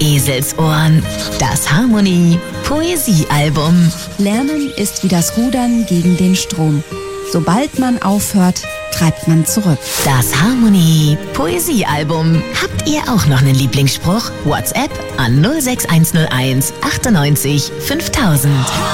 Eselsohren. Das Harmonie Poesiealbum. Lernen ist wie das Rudern gegen den Strom. Sobald man aufhört, treibt man zurück. Das Harmonie Poesiealbum. Habt ihr auch noch einen Lieblingsspruch? WhatsApp an 06101 98 5000.